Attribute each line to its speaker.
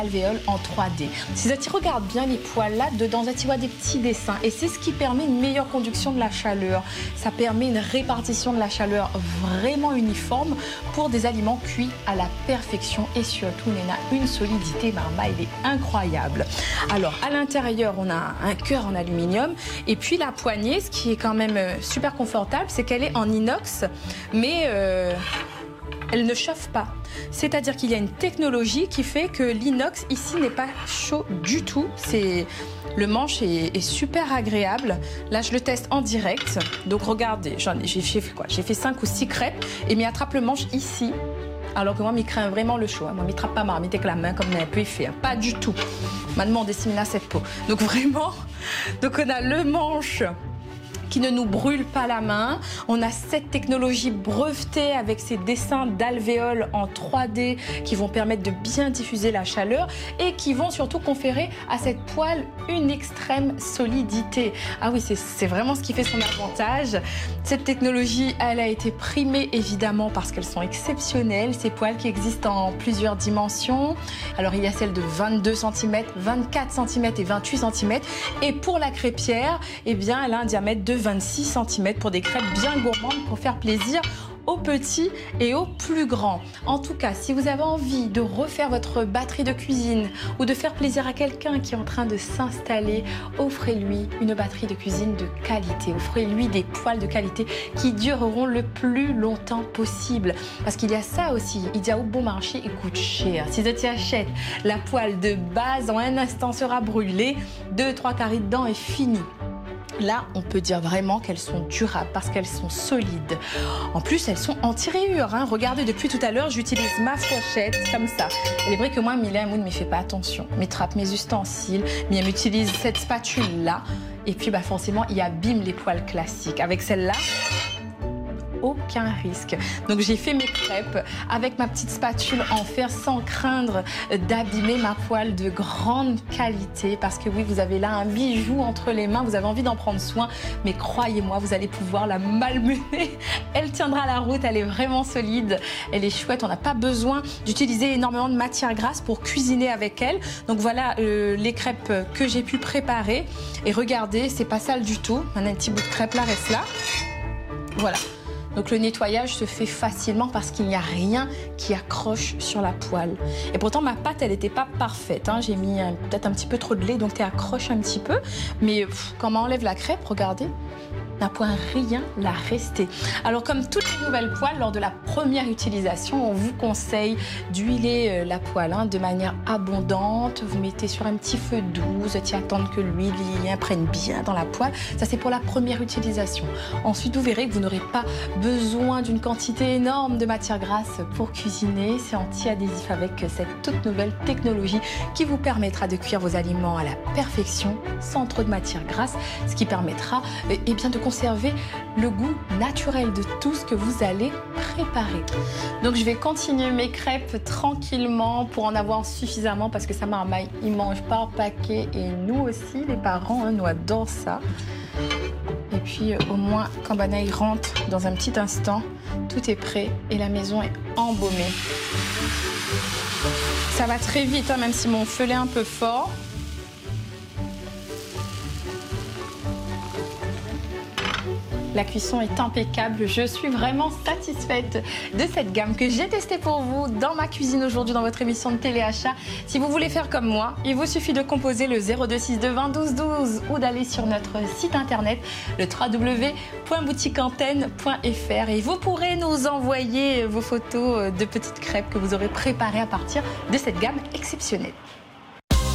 Speaker 1: alvéoles en 3D. Si tu regardes bien les poils là, dedans tu vois des petits dessins et c'est ce qui permet une meilleure conduction de la chaleur. Ça permet une répartition de la chaleur vraiment uniforme pour des aliments cuits à la perfection et surtout on a une solidité, Marmaille, il est incroyable. Alors à l'intérieur on a un cœur en aluminium et puis la poignée, ce qui est quand même super confortable, c'est qu'elle est en inox mais elle ne chauffe pas. C'est-à-dire qu'il y a une technologie qui fait que l'inox ici n'est pas chaud du tout. Le manche est super agréable. Là, je le teste en direct. Donc regardez, j'ai fait quoi? J'ai fait 5 ou 6 crêpes et m'y attrape le manche ici. Alors que moi, m'y craint vraiment le chaud. Moi, m'y trappe pas marre, m'y avec la main comme on a pu y faire. Pas du tout. M'a demandé si m'y cette peau. Donc vraiment, donc on a le manche qui ne nous brûle pas la main. On a cette technologie brevetée avec ces dessins d'alvéoles en 3D qui vont permettre de bien diffuser la chaleur et qui vont surtout conférer à cette poêle une extrême solidité. Ah oui, c'est vraiment ce qui fait son avantage. Cette technologie, elle a été primée évidemment parce qu'elles sont exceptionnelles. Ces poêles qui existent en plusieurs dimensions. Alors il y a celle de 22 cm, 24 cm et 28 cm. Et pour la crêpière, eh bien, elle a un diamètre de 26 cm pour des crêpes bien gourmandes pour faire plaisir aux petits et aux plus grands. En tout cas, si vous avez envie de refaire votre batterie de cuisine ou de faire plaisir à quelqu'un qui est en train de s'installer, offrez-lui une batterie de cuisine de qualité. Offrez-lui des poêles de qualité qui dureront le plus longtemps possible. Parce qu'il y a ça aussi, il y a au bon marché, il coûte cher. Si tu achètes la poêle de base, en un instant sera brûlée, 2-3 carrés dedans et fini. Là, on peut dire vraiment qu'elles sont durables parce qu'elles sont solides. En plus, elles sont anti-rayures. Hein. Regardez, depuis tout à l'heure, j'utilise ma fourchette comme ça. Il est vrai que moi, Mylène Moon ne me fait pas attention. Mes trappes, mes ustensiles, mais elle utilise cette spatule-là. Et puis, forcément, il abîme les poêles classiques. Avec celle-là, aucun risque. Donc j'ai fait mes crêpes avec ma petite spatule en fer sans craindre d'abîmer ma poêle de grande qualité parce que oui, vous avez là un bijou entre les mains, vous avez envie d'en prendre soin, mais croyez-moi, vous allez pouvoir la malmener. Elle tiendra la route, elle est vraiment solide, elle est chouette, on n'a pas besoin d'utiliser énormément de matière grasse pour cuisiner avec elle. Donc voilà les crêpes que j'ai pu préparer et regardez, c'est pas sale du tout. On a un petit bout de crêpe là, reste là. Voilà. Donc le nettoyage se fait facilement parce qu'il n'y a rien qui accroche sur la poêle. Et pourtant ma pâte, elle n'était pas parfaite. Hein. J'ai mis peut-être un petit peu trop de lait, donc elle accroche un petit peu. Mais quand on enlève la crêpe, regardez, n'a point rien la rester. Alors comme toutes les nouvelles poêles, lors de la première utilisation, on vous conseille d'huiler la poêle de manière abondante. Vous mettez sur un petit feu doux, vous attendre que l'huile imprègne bien dans la poêle. Ça c'est pour la première utilisation. Ensuite vous verrez que vous n'aurez pas besoin d'une quantité énorme de matière grasse pour cuisiner. C'est anti-adhésif avec cette toute nouvelle technologie qui vous permettra de cuire vos aliments à la perfection sans trop de matière grasse, ce qui permettra bien de conserver le goût naturel de tout ce que vous allez préparer. Donc je vais continuer mes crêpes tranquillement pour en avoir suffisamment parce que ça Marmaille, il mange par paquet et nous aussi les parents, nous adorons ça. Et puis au moins quand Banaï rentre dans un petit instant, tout est prêt et la maison est embaumée. Ça va très vite même si mon feu est un peu fort. La cuisson est impeccable, je suis vraiment satisfaite de cette gamme que j'ai testée pour vous dans ma cuisine aujourd'hui dans votre émission de téléachat. Si vous voulez faire comme moi, il vous suffit de composer le 0262 20 12 12 ou d'aller sur notre site internet le www.boutiqueantenne.fr et vous pourrez nous envoyer vos photos de petites crêpes que vous aurez préparées à partir de cette gamme exceptionnelle.